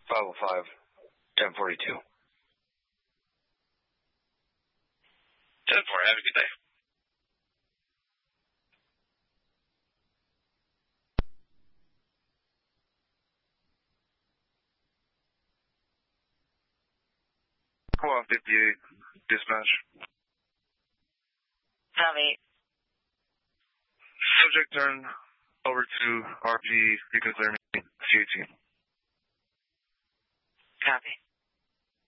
505, 1042. 10-4, have a good day. Hello, 58, dispatch. Copy. Subject turned over to RP because they're CAT. Copy.